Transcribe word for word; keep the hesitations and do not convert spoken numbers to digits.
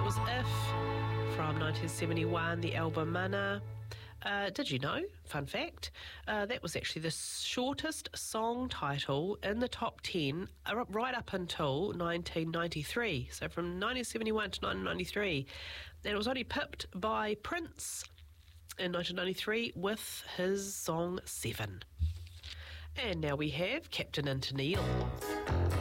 that was If from nineteen seventy-one, the album Mana. Uh, did you know, fun fact, uh, that was actually the shortest song title in the top ten uh, right up until nineteen ninety-three. So from nineteen seventy-one to nineteen ninety-three. And it was only pipped by Prince in nineteen ninety-three with his song Seven. And now we have Captain Into Neil.